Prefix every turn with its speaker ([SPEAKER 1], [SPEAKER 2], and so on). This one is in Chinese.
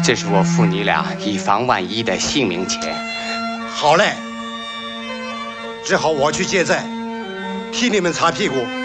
[SPEAKER 1] 这是我付你俩以防万一的性命钱。
[SPEAKER 2] 好嘞，只好我去借债，替你们擦屁股。